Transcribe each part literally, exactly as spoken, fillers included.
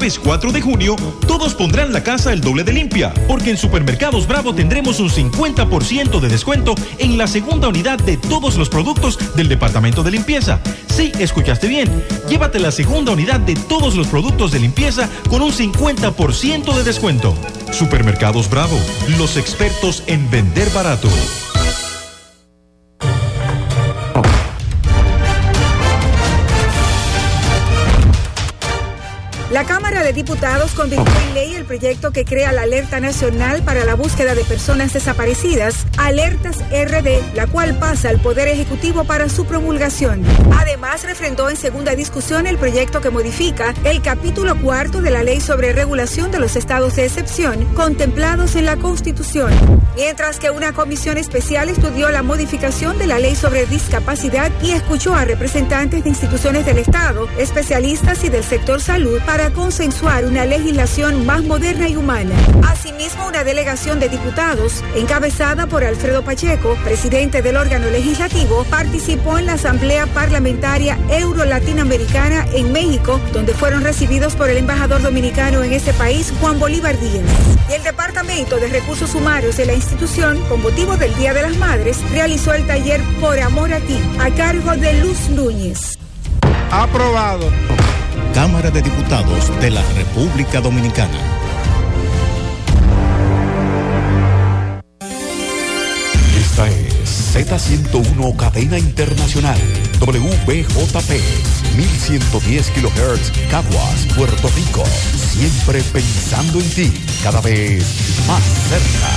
jueves cuatro de junio, todos pondrán la casa el doble de limpia, porque en Supermercados Bravo tendremos un cincuenta por ciento de descuento en la segunda unidad de todos los productos del departamento de limpieza. Sí, escuchaste bien. Llévate la segunda unidad de todos los productos de limpieza con un cincuenta por ciento de descuento. Supermercados Bravo, los expertos en vender barato. La Cámara de Diputados convirtió en ley el proyecto que crea la Alerta Nacional para la Búsqueda de Personas Desaparecidas, Alertas R D, la cual pasa al Poder Ejecutivo para su promulgación. Además, refrendó en segunda discusión el proyecto que modifica el capítulo cuarto de la Ley sobre Regulación de los Estados de Excepción, contemplados en la Constitución. Mientras que una comisión especial estudió la modificación de la Ley sobre Discapacidad y escuchó a representantes de instituciones del Estado, especialistas y del sector salud para para consensuar una legislación más moderna y humana. Asimismo, una delegación de diputados, encabezada por Alfredo Pacheco, presidente del órgano legislativo, participó en la Asamblea Parlamentaria Euro-Latinoamericana en México, donde fueron recibidos por el embajador dominicano en ese país, Juan Bolívar Díaz. Y el Departamento de Recursos Humanos de la institución, con motivo del Día de las Madres, realizó el taller Por Amor a Ti, a cargo de Luz Núñez. Aprobado. Cámara de Diputados de la República Dominicana. Esta es Z ciento uno Cadena Internacional, W B J P, mil ciento diez kilohertz, Caguas, Puerto Rico. Siempre pensando en ti, cada vez más cerca.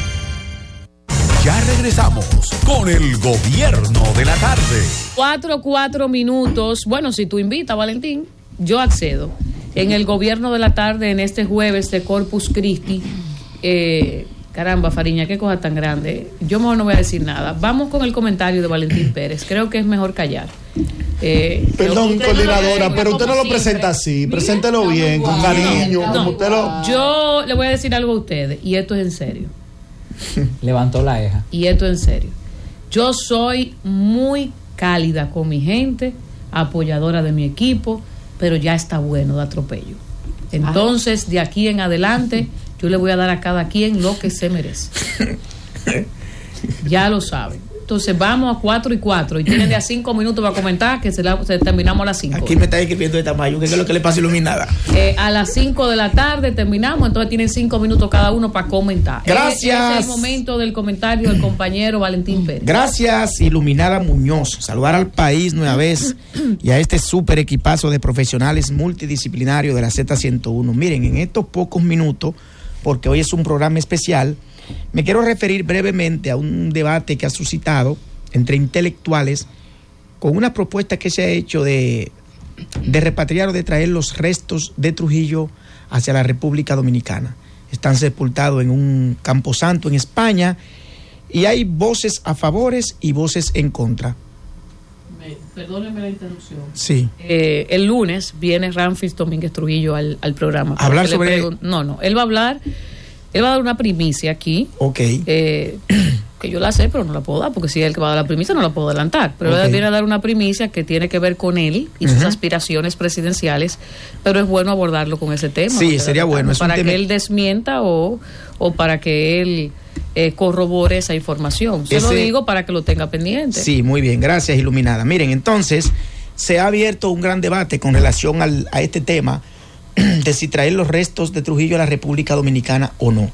Ya regresamos con el Gobierno de la Tarde. Cuatro, cuatro minutos. Bueno, si tú invitas, Valentín, yo accedo. En el Gobierno de la Tarde, en este jueves de Corpus Christi, eh, caramba, Fariña, qué cosa tan grande. Yo mejor no voy a decir nada. Vamos con el comentario de Valentín Pérez. Creo que es mejor callar. Eh, Perdón, coordinadora, no pero usted no lo presenta así. Preséntelo bien, con cariño, no, como usted lo... Yo le voy a decir algo a ustedes, y esto es en serio. Levantó la eja. Y esto en serio. Yo soy muy cálida con mi gente, apoyadora de mi equipo, pero ya está bueno de atropello. Entonces, de aquí en adelante, yo le voy a dar a cada quien lo que se merece. Ya lo saben. Entonces vamos a cuatro y cuatro y tienen de a cinco minutos para comentar que se, la, se terminamos a las cinco. Aquí me está escribiendo de tamaño, ¿qué es lo que le pasa a Iluminada? Eh, a las cinco de la tarde terminamos, entonces tienen cinco minutos cada uno para comentar. Gracias. Este es el momento del comentario del compañero Valentín Pérez. Gracias, Iluminada Muñoz. Saludar al país nueva vez y a este súper equipazo de profesionales multidisciplinarios de la Z ciento uno. Miren, en estos pocos minutos, porque hoy es un programa especial, me quiero referir brevemente a un debate que ha suscitado entre intelectuales con una propuesta que se ha hecho de, de repatriar o de traer los restos de Trujillo hacia la República Dominicana. Están sepultados en un camposanto en España y hay voces a favores y voces en contra. Me, perdóneme la interrupción. Sí. Eh, el lunes viene Ramfis Domínguez Trujillo al, al programa. ¿Hablar sobre...? Pregun- no, no, él va a hablar... Él va a dar una primicia aquí. Ok. Eh, que yo la sé, pero no la puedo dar, porque si es el que va a dar la primicia, no la puedo adelantar. Pero okay. Él viene a dar una primicia que tiene que ver con él y uh-huh. sus aspiraciones presidenciales, pero es bueno abordarlo con ese tema. Sí, sería bueno. Es para que tema... él desmienta o, o para que él eh, corrobore esa información. Se ese... lo digo para que lo tenga pendiente. Sí, muy bien. Gracias, Iluminada. Miren, entonces, se ha abierto un gran debate con relación al, a este tema de si traer los restos de Trujillo a la República Dominicana o no.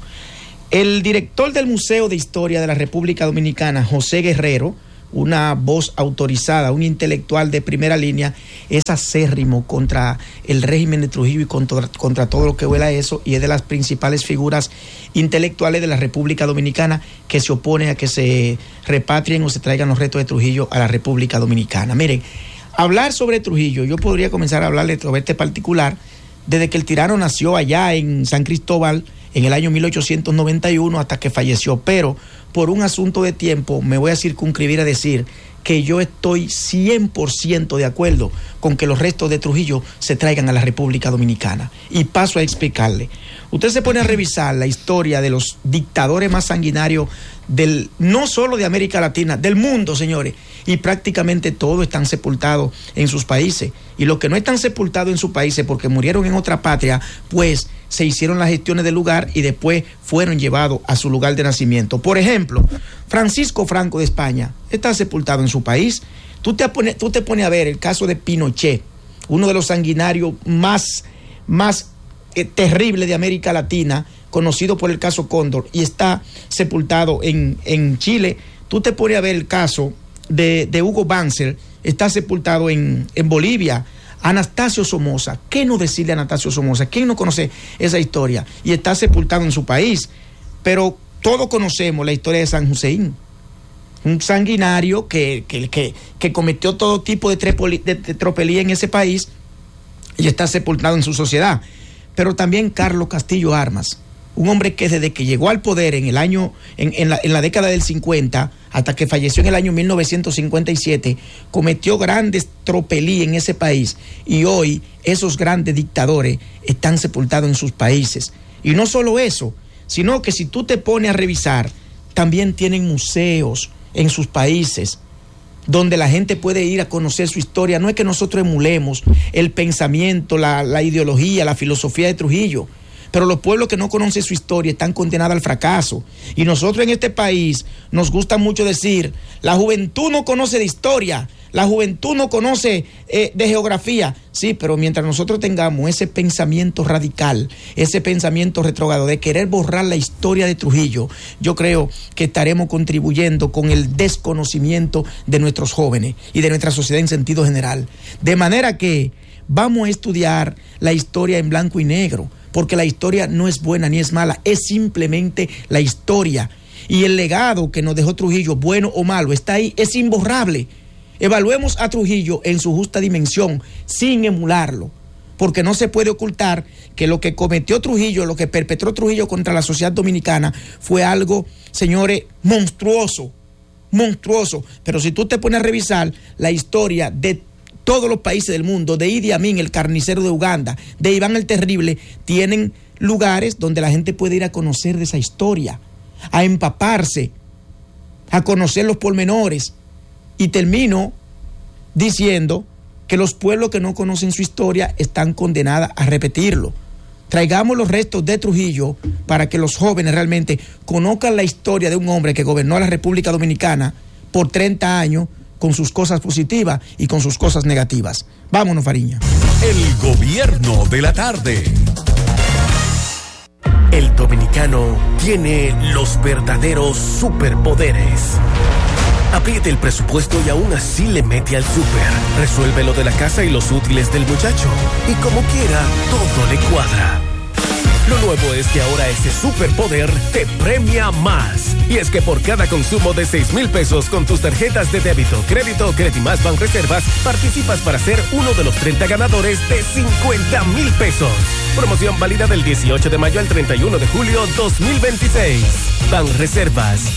El director del Museo de Historia de la República Dominicana, José Guerrero, una voz autorizada, un intelectual de primera línea, es acérrimo contra el régimen de Trujillo y contra, contra todo lo que huela a eso, y es de las principales figuras intelectuales de la República Dominicana que se opone a que se repatrien o se traigan los restos de Trujillo a la República Dominicana. Miren, hablar sobre Trujillo, yo podría comenzar a hablarle sobre este particular desde que el tirano nació allá en San Cristóbal en el año mil ochocientos noventa y uno hasta que falleció, pero por un asunto de tiempo me voy a circunscribir a decir que yo estoy cien por ciento de acuerdo con que los restos de Trujillo se traigan a la República Dominicana. Y paso a explicarle. Usted se pone a revisar la historia de los dictadores más sanguinarios del, no solo de América Latina, del mundo, señores, y prácticamente todos están sepultados en sus países. Y los que no están sepultados en sus países porque murieron en otra patria, pues se hicieron las gestiones del lugar y después fueron llevados a su lugar de nacimiento. Por ejemplo, Francisco Franco de España está sepultado en su país. Tú te pones, tú te pones a ver el caso de Pinochet, uno de los sanguinarios más, más eh, terribles de América Latina, conocido por el caso Cóndor, y está sepultado en, en Chile. Tú te pones a ver el caso de, de Hugo Banzer, está sepultado en, en Bolivia. Anastasio Somoza, ¿qué no decirle a Anastasio Somoza? ¿Quién no conoce esa historia? Y está sepultado en su país. Pero todos conocemos la historia de San Hussein, un sanguinario que, que, que, que cometió todo tipo de, trepoli, de, de tropelía en ese país y está sepultado en su sociedad. Pero también Carlos Castillo Armas, un hombre que desde que llegó al poder en el año, en, en, la, en la década del cincuenta, hasta que falleció en el año mil novecientos cincuenta y siete, cometió grandes tropelías en ese país, y hoy esos grandes dictadores están sepultados en sus países. Y no solo eso, sino que si tú te pones a revisar, también tienen museos en sus países donde la gente puede ir a conocer su historia. No es que nosotros emulemos el pensamiento, la, la ideología, la filosofía de Trujillo, pero los pueblos que no conocen su historia están condenados al fracaso. Y nosotros en este país nos gusta mucho decir, la juventud no conoce de historia, la juventud no conoce eh, de geografía. Sí, pero mientras nosotros tengamos ese pensamiento radical, ese pensamiento retrógrado de querer borrar la historia de Trujillo, yo creo que estaremos contribuyendo con el desconocimiento de nuestros jóvenes y de nuestra sociedad en sentido general. De manera que vamos a estudiar la historia en blanco y negro, porque la historia no es buena ni es mala, es simplemente la historia. Y el legado que nos dejó Trujillo, bueno o malo, está ahí, es imborrable. Evaluemos a Trujillo en su justa dimensión, sin emularlo, porque no se puede ocultar que lo que cometió Trujillo, lo que perpetró Trujillo contra la sociedad dominicana fue algo, señores, monstruoso, monstruoso. Pero si tú te pones a revisar la historia de todos los países del mundo, de Idi Amin, el carnicero de Uganda, de Iván el Terrible, tienen lugares donde la gente puede ir a conocer de esa historia, a empaparse, a conocer los pormenores. Y termino diciendo que los pueblos que no conocen su historia están condenados a repetirlo. Traigamos los restos de Trujillo para que los jóvenes realmente conozcan la historia de un hombre que gobernó a la República Dominicana por treinta años, con sus cosas positivas y con sus cosas negativas. Vámonos, Fariña. El gobierno de la tarde. El dominicano tiene los verdaderos superpoderes. Apriete el presupuesto y aún así le mete al súper. Resuelve lo de la casa y los útiles del muchacho. Y como quiera, todo le cuadra. Lo nuevo es que ahora ese superpoder te premia más. Y es que por cada consumo de seis mil pesos con tus tarjetas de débito, crédito o Credimás Banreservas, participas para ser uno de los treinta ganadores de cincuenta mil pesos. Promoción válida del dieciocho de mayo al treinta y uno de julio dos mil veintiséis. Banreservas,